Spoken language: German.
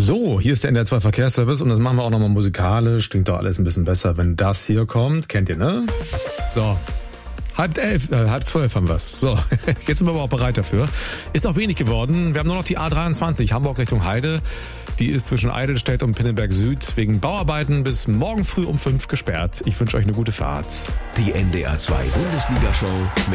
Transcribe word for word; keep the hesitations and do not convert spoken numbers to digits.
So, hier ist der N D R zwei Verkehrsservice und das machen wir auch nochmal musikalisch. Klingt doch alles ein bisschen besser, wenn das hier kommt. Kennt ihr, ne? So. Halb elf, äh, halb zwölf haben wir's. So, jetzt sind wir aber auch bereit dafür. Ist auch wenig geworden. Wir haben nur noch die A dreiundzwanzig, Hamburg Richtung Heide. Die ist zwischen Eidelstedt und Pinneberg Süd wegen Bauarbeiten bis morgen früh um fünf gesperrt. Ich wünsche euch eine gute Fahrt. Die N D R zwei Bundesliga-Show mit